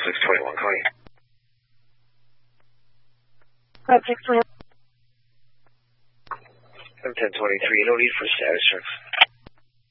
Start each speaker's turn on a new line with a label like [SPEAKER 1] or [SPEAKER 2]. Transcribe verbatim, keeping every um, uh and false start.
[SPEAKER 1] six twenty-one, Connie.
[SPEAKER 2] Five six twenty-one.
[SPEAKER 1] I'm ten twenty-three, no need for status checks.